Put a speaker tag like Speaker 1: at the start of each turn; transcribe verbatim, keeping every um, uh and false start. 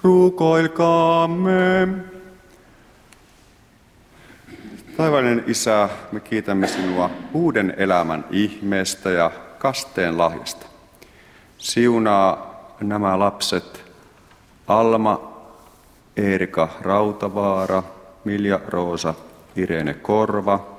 Speaker 1: Rukoilkaamme. Taivaallinen Isä, me kiitämme sinua uuden elämän ihmeestä ja kasteen lahjasta. Siunaa nämä lapset Alma, Eerika Rautavaara, Milja Roosa, Irene Korva,